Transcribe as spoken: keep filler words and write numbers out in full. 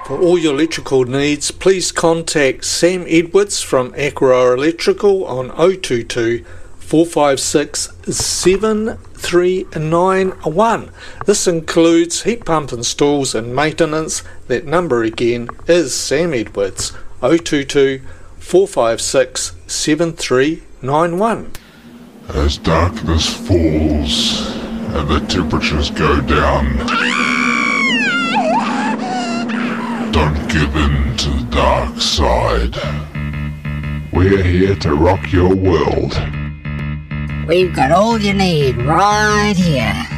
For all your electrical needs, please contact Sam Edwards from Aquaroa Electrical on oh two two, four five six, seven three nine one. This includes heat pump installs and maintenance. That number again is Sam Edwards, oh two two, four five six, seven three nine one. As darkness falls and the temperatures go down, don't give in to the dark side. We're here to rock your world. We've got all you need right here.